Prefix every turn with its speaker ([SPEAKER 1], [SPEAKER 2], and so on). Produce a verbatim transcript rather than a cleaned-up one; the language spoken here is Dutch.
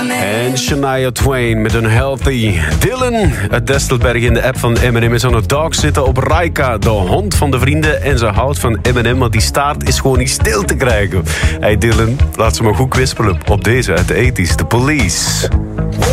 [SPEAKER 1] En Shania Twain met een Healthy. Dylan uit Destelberg in de app van Eminem is aan het dog zitten op Raika, de hond van de vrienden. En ze houdt van Eminem, want die staart is gewoon niet stil te krijgen. Hey Dylan, laat ze maar goed kwispelen op deze uit de tachtiger, The Police.